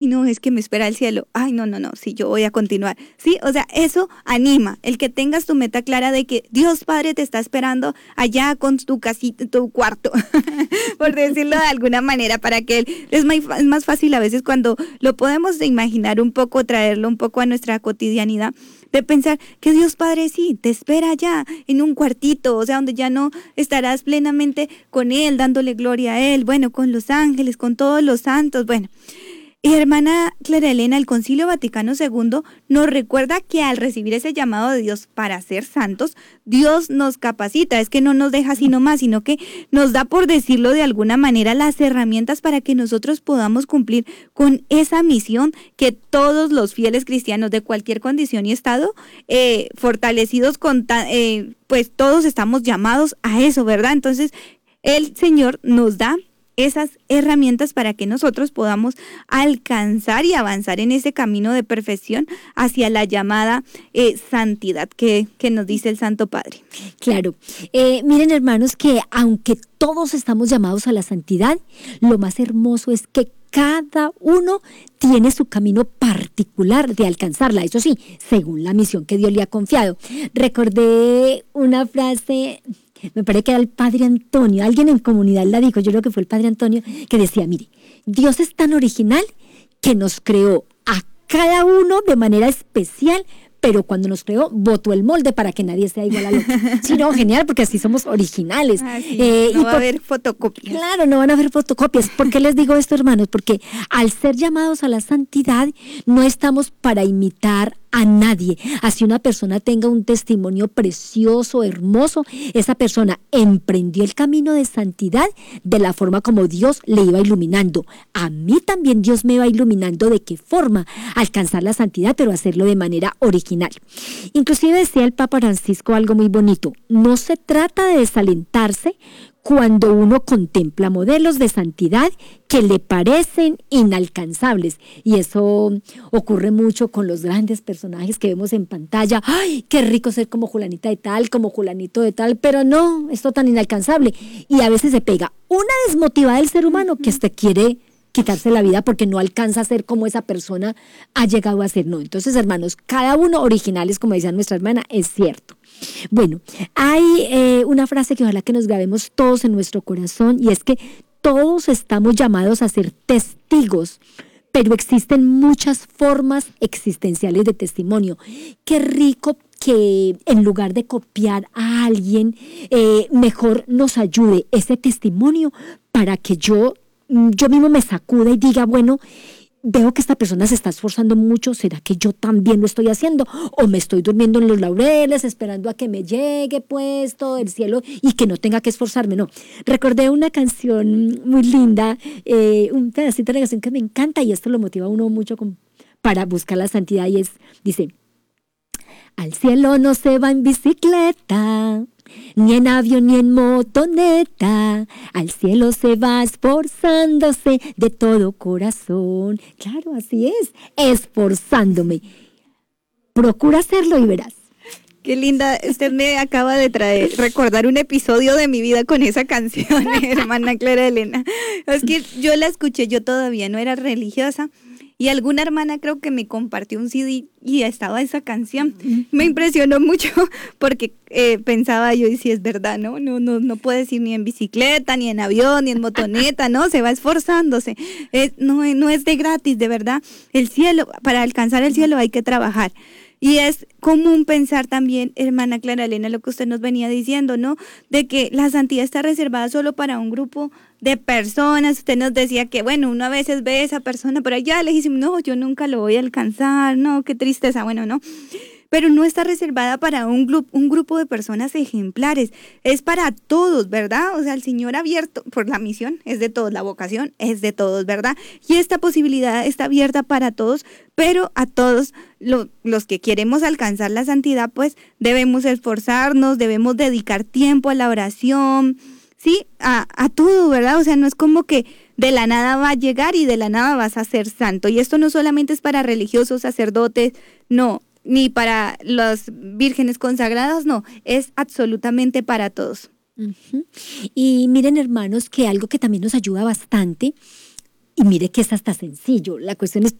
no, es que me espera el cielo, ay, no, sí, yo voy a continuar, ¿sí? O sea, eso anima, el que tengas tu meta clara de que Dios Padre te está esperando allá con tu casita, tu cuarto, por decirlo de alguna manera, para que es más fácil a veces cuando lo podemos imaginar un poco, traerlo un poco a nuestra cotidianidad, de pensar que Dios Padre sí, te espera allá en un cuartito, o sea, donde ya no estarás plenamente con Él, dándole gloria a Él, bueno, con los ángeles, con todos los santos, bueno. Y hermana Clara Elena, el Concilio Vaticano II nos recuerda que al recibir ese llamado de Dios para ser santos, Dios nos capacita, es que no nos deja así nomás, sino que nos da, por decirlo de alguna manera, las herramientas para que nosotros podamos cumplir con esa misión que todos los fieles cristianos de cualquier condición y estado, fortalecidos pues todos estamos llamados a eso, ¿verdad? Entonces, el Señor nos da esas herramientas para que nosotros podamos alcanzar y avanzar en ese camino de perfección hacia la llamada santidad que nos dice el Santo Padre. Claro, miren hermanos que aunque todos estamos llamados a la santidad, lo más hermoso es que cada uno tiene su camino particular de alcanzarla, eso sí, según la misión que Dios le ha confiado. Recordé una frase, me parece que era el Padre Antonio, alguien en comunidad la dijo, yo creo que fue el Padre Antonio, que decía, mire, Dios es tan original que nos creó a cada uno de manera especial, pero cuando nos creó, botó el molde para que nadie sea igual al otro. Sí, no, genial, porque así somos originales. Sí, no va a haber fotocopias. Claro, no van a haber fotocopias. ¿Por qué les digo esto, hermanos? Porque al ser llamados a la santidad, no estamos para imitar a nadie. Así una persona tenga un testimonio precioso, hermoso, esa persona emprendió el camino de santidad de la forma como Dios le iba iluminando. A mí también Dios me va iluminando de qué forma alcanzar la santidad, pero hacerlo de manera original. Inclusive decía el Papa Francisco algo muy bonito, no se trata de desalentarse cuando uno contempla modelos de santidad que le parecen inalcanzables. Y eso ocurre mucho con los grandes personajes que vemos en pantalla. ¡Ay, qué rico ser como Julanita de tal, como Julanito de tal! Pero no, esto tan inalcanzable. Y a veces se pega una desmotivada del ser humano que hasta quiere quitarse la vida porque no alcanza a ser como esa persona ha llegado a ser. No, entonces, hermanos, cada uno originales, como decía nuestra hermana, es cierto. Bueno, hay una frase que ojalá que nos grabemos todos en nuestro corazón y es que todos estamos llamados a ser testigos, pero existen muchas formas existenciales de testimonio. Qué rico que en lugar de copiar a alguien, mejor nos ayude ese testimonio para que yo mismo me sacuda y diga, bueno, veo que esta persona se está esforzando mucho, ¿será que yo también lo estoy haciendo? ¿O me estoy durmiendo en los laureles esperando a que me llegue pues todo el cielo y que no tenga que esforzarme? No, recordé una canción muy linda, un pedacito de la canción que me encanta y esto lo motiva a uno mucho para buscar la santidad y dice, al cielo no se va en bicicleta, ni en avión ni en motoneta, al cielo se va esforzándose de todo corazón. Claro, así es, esforzándome. Procura hacerlo y verás. Qué linda, usted me acaba de recordar un episodio de mi vida con esa canción, hermana Clara Elena. Es que yo la escuché, yo todavía no era religiosa, y alguna hermana creo que me compartió un CD y estaba esa canción. Me impresionó mucho porque pensaba yo, y si es verdad, no puedes ir ni en bicicleta, ni en avión, ni en motoneta, no, se va esforzándose. No es de gratis, de verdad. El cielo, para alcanzar el cielo hay que trabajar. Y es común pensar también, hermana Clara Elena, lo que usted nos venía diciendo, ¿no? De que la santidad está reservada solo para un grupo de personas. Usted nos decía que, bueno, uno a veces ve a esa persona por allá lejísimo, no, yo nunca lo voy a alcanzar, no, qué tristeza, bueno, no. Pero no está reservada para un grupo de personas ejemplares, es para todos, ¿verdad? O sea, el Señor abierto por la misión es de todos, la vocación es de todos, ¿verdad? Y esta posibilidad está abierta para todos, pero a todos los que queremos alcanzar la santidad, pues debemos esforzarnos, debemos dedicar tiempo a la oración, ¿sí? A todo, ¿verdad? O sea, no es como que de la nada va a llegar y de la nada vas a ser santo. Y esto no solamente es para religiosos, sacerdotes, no, ni para las vírgenes consagradas, no, es absolutamente para todos. Uh-huh. Y miren, hermanos, que algo que también nos ayuda bastante, y mire que es hasta sencillo, la cuestión es